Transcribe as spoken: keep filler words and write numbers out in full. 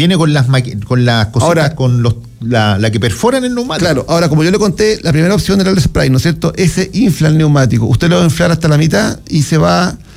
viene con las maqui- con las cositas, Ahora, con los la, la que perforan el neumático. Claro, ahora como yo le conté, la primera opción era el spray, ¿no es cierto? Ese infla el neumático. Usted lo va a inflar hasta la mitad y se va